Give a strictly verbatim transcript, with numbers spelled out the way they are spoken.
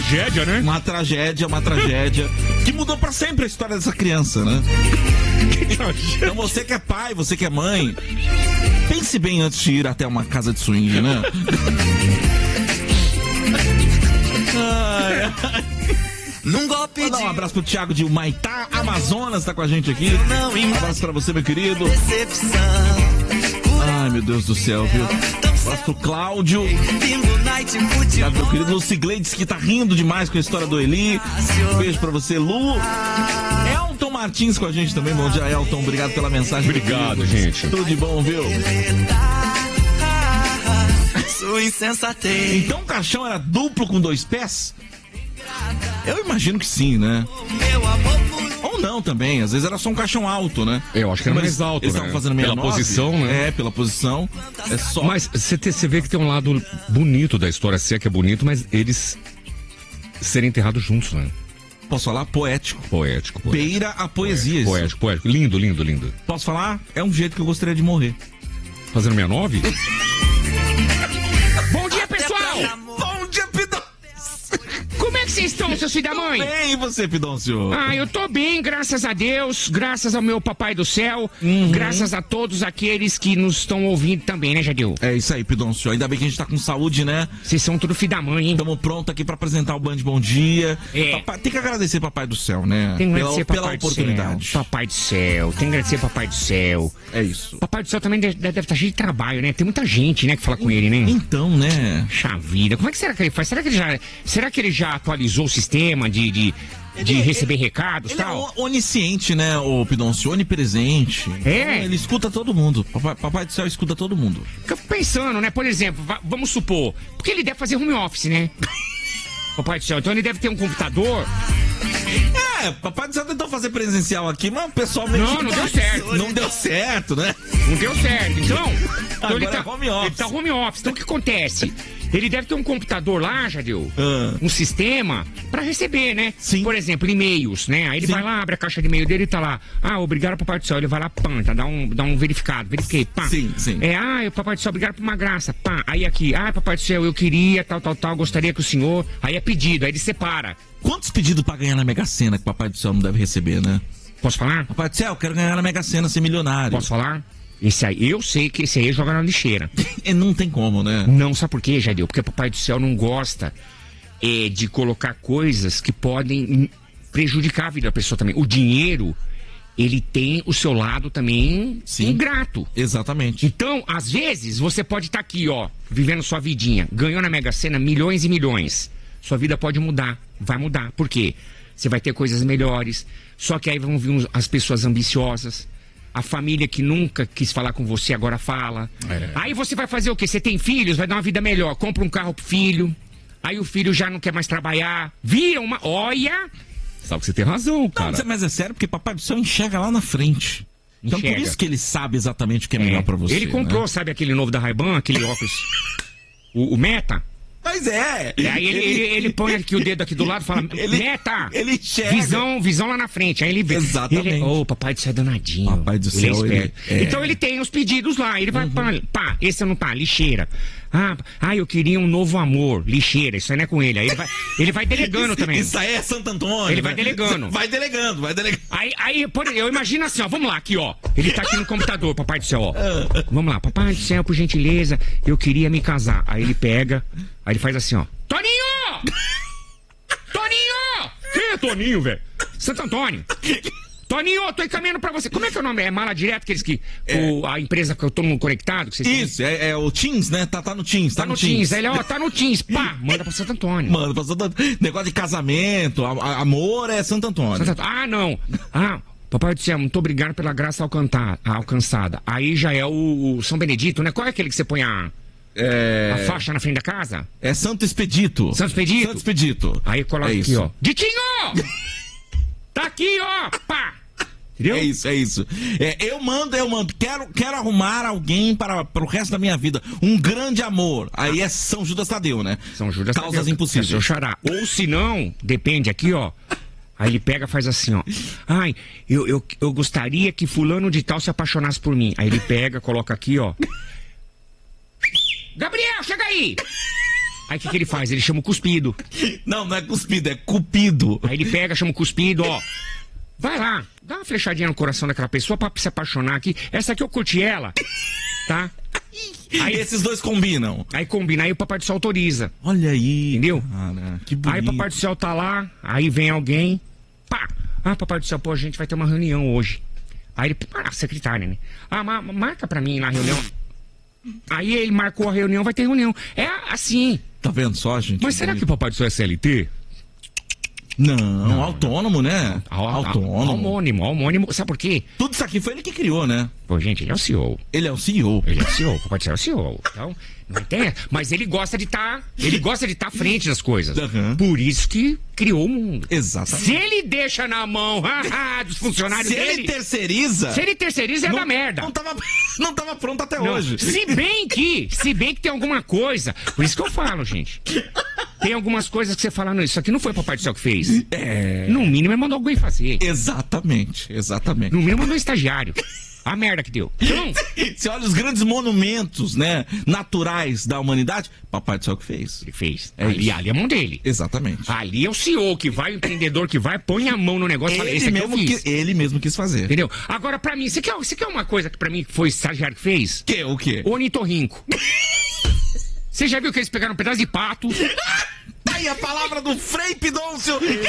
tragédia, né? Uma tragédia, uma tragédia. Que mudou pra sempre a história dessa criança, né? Então você que é pai, você que é mãe, pense bem antes de ir até uma casa de swing, né? Ai, ai. Num golpe Vou dar um abraço pro Thiago de Humaitá, Amazonas, tá com a gente aqui. Um abraço pra você, meu querido. Ai, meu Deus do céu, viu? Um abraço pro Cláudio. Obrigado, meu querido Lucigleides, que tá rindo demais com a história do Eli. Um beijo pra você, Lu. Elton Martins com a gente também. Bom dia, Elton. Obrigado pela mensagem. Obrigado, gente. Tudo de bom, viu? Então o caixão era duplo com dois pés? Eu imagino que sim, né? Ou não também, às vezes era só um caixão alto, né? Eu acho que era Mas mais alto, eles né? estavam fazendo Pela sessenta e nove. posição, né? É, pela posição. É só... Mas você vê que tem um lado bonito da história, se é que é bonito, mas eles serem enterrados juntos, né? Posso falar? Poético. Poético, poético. Beira a poesia. Poético, poético, poético. Lindo, lindo, lindo. Posso falar? É um jeito que eu gostaria de morrer. Fazendo sessenta e nove? Bom dia, pessoal! Bom dia, Pidoncio! Como é que vocês estão, seus filhos da mãe? Bem, e você, Pidoncio? Ah, eu tô bem, graças a Deus, graças ao meu papai do céu, Uhum. graças a todos aqueles que nos estão ouvindo também, né, Jadil? É isso aí, Pidoncio. Ainda bem que a gente tá com saúde, né? Vocês são tudo filho da mãe, hein? Estamos prontos aqui pra apresentar o Band Bom Dia. É. Papai, tem que agradecer Papai do Céu, né? Tem que pela, agradecer pela papai do oportunidade. céu, papai do céu, tem que agradecer papai do céu. É isso. Papai do céu também deve, deve estar cheio de trabalho, né? Tem muita gente, né, que fala com ele, né? Então, né? Puxa vida, como é que será que ele faz? Será que ele já, será que ele já atualizou o sistema de, de, de Ele- receber recados e Ele tal? é onisciente, né, o Pidoncio? Onipresente. É. Então, ele escuta todo mundo. Papai, Papai do Céu escuta todo mundo. Fica pensando, né? Por exemplo, va- vamos supor, porque ele deve fazer home office, né? Papai do céu, então ele deve ter um computador. É, Papai do Céu tentou fazer presencial aqui, mas o pessoal... meio Não, que- não deu certo. Não deu certo, né? Não deu certo. Então, então Agora ele tá é home office. Ele tá home office. Então o que acontece? Ele deve ter um computador lá, Jadil, Ah. um sistema pra receber, né? Sim. Por exemplo, e-mails, né? Aí ele Sim. vai lá, abre a caixa de e-mail dele e tá lá. Ah, obrigado, Papai do Céu. Ele vai lá, pã, tá, dá um, dá um verificado. Verifiquei, pá. Sim, sim. É, ah, Papai do Céu, obrigado por uma graça, pá. Aí aqui, ah, Papai do Céu, eu queria, tal, tal, tal, gostaria que o senhor... Aí é pedido, aí ele separa. Quantos pedidos pra ganhar na Mega Sena que Papai do Céu não deve receber, né? Posso falar? Papai do Céu, eu quero ganhar na Mega Sena, ser milionário. Posso falar? Esse aí, eu sei que esse aí joga na lixeira. E não tem como, né? Não, sabe por quê, Jadil? Porque Papai do Céu não gosta é, de colocar coisas que podem hum, prejudicar a vida da pessoa também. O dinheiro, ele tem o seu lado também Sim. ingrato. Exatamente. Então, às vezes, você pode estar aqui, ó, vivendo sua vidinha, ganhou na Mega Sena milhões e milhões. Sua vida pode mudar, vai mudar. Por quê? Você vai ter coisas melhores, só que aí vão vir uns- as pessoas ambiciosas. A família que nunca quis falar com você agora fala. É. Aí você vai fazer o quê? Você tem filhos, vai dar uma vida melhor. Compra um carro pro filho. Aí o filho já não quer mais trabalhar. Vira uma... Olha... Sabe que você tem razão, Não, cara. mas é sério, porque Papai do Céu enxerga lá na frente. Então por Enxerga. isso que ele sabe exatamente o que é melhor pra você. Ele comprou, né? sabe, aquele novo da Ray-Ban, aquele óculos... o, o Meta. Mas é. E aí ele, ele, ele põe aqui o dedo aqui do lado e fala, Ele- Meta! ele enxerga. Visão, visão lá na frente. Aí ele vê. Exatamente. Ele, Ô, papai do céu é danadinho. Papai do Ele é céu, ele- esperto. é. Então ele tem os pedidos lá. Ele vai, pá, pá, esse não tá, lixeira. Ah, ah, eu queria um novo amor, lixeira. Isso aí não é com ele. Aí ele vai, ele vai delegando Isso- também. Isso aí é Santo Antônio. Ele vai né? delegando. Vai delegando, vai delegando. Aí, aí por, eu imagino assim, ó, vamos lá, aqui, ó. Ele tá aqui no computador, papai do céu, ó. Ah. Vamos lá, papai do céu, por gentileza, eu queria me casar. Aí ele pega, aí ele faz assim, ó. Toninho! Toninho! Quem é Toninho, velho? Santo Antônio. Toninho, eu tô encaminhando pra você. Como é que é o nome? É mala direto, aqueles que. O, a empresa que eu tô no conectado? Que vocês têm? Isso, é, é o Teams, né? Tá, tá no Teams, tá, Tá no Teams. Aí ele, ó, tá no Teams. Pá, manda pra Santo Antônio. Mano, pra Santo Antônio. Negócio de casamento, a- a- amor é Santo Antônio. Santo Antônio. Ah, não. Ah, papai do céu, muito obrigado pela graça alcantar, alcançada. Aí já é o, o São Benedito, né? Qual é aquele que você põe a, É, a faixa na frente da casa? é Santo Expedito. Santo Expedito? Santo Expedito. Aí coloca É aqui, isso. ó. Ditinho! Tá aqui, ó. Pá! Entendeu? É isso, é isso. É, eu mando, eu mando. Quero, quero arrumar alguém para, para o resto da minha vida. Um grande amor. Aí é São Judas Tadeu, né? São Judas Causas Tadeu, impossíveis. é seu xará. Ou se não, depende aqui, ó. Aí ele pega e faz assim, ó. Ai, eu, eu, eu gostaria que fulano de tal se apaixonasse por mim. Aí ele pega, coloca aqui, ó. Gabriel, chega aí! Aí o que, que ele faz? Ele chama o cuspido. Não, não é cuspido, é cupido. Aí ele pega, chama o cuspido, ó. Vai lá, dá uma flechadinha no coração daquela pessoa pra se apaixonar aqui. Essa aqui eu curti ela, tá? Aí esses dois combinam. Aí combina, aí o Papai do Céu autoriza. Olha aí. Entendeu? Cara, que bonito. Aí o Papai do Céu tá lá, aí vem alguém, pá. Ah, Papai do Céu, pô, a gente vai ter uma reunião hoje. Aí ele, ah, secretária, né? Ah, ma marca pra mim na reunião. Aí ele marcou a reunião, vai ter reunião. É assim. Tá vendo só, gente? Mas será que o Papai do Céu é C L T? Não, não, autônomo, né? Ao, autônomo. Homônimo, homônimo. Sabe por quê? Tudo isso aqui foi ele que criou, né? Pô, gente, ele é o C E O. Ele é o C E O. Ele é o C E O, Papai do Céu é o C E O. Então, não tem. Mas ele gosta de estar. Tá, ele gosta de estar tá à frente das coisas. Uhum. Por isso que criou o mundo. Exatamente. Se ele deixa na mão dos funcionários se dele. Se ele terceiriza. Se ele terceiriza, é não, da merda. Não tava, não tava pronto até não. hoje. Se bem que. Se bem que tem alguma coisa. Por isso que eu falo, gente. Tem algumas coisas que você fala, não, isso aqui não foi o Papai do Céu que fez. É. No mínimo, ele mandou alguém fazer. Exatamente, exatamente. No mínimo, mandou um estagiário. A merda que deu. Então, você olha os grandes monumentos, né, naturais da humanidade, Papai do Céu que fez. Ele fez. É ali, isso. ali é a mão dele. Exatamente. Ali é o C E O que vai, o empreendedor que vai, põe a mão no negócio e fala, esse Ele aqui mesmo, eu fiz. que, ele mesmo quis fazer. Entendeu? Agora, pra mim, você quer, você quer uma coisa que pra mim foi o estagiário que fez? Que, o quê? O ornitorrinco. Você já viu que eles pegaram um pedaço de pato? Tá aí a palavra do Frei Pidoncio.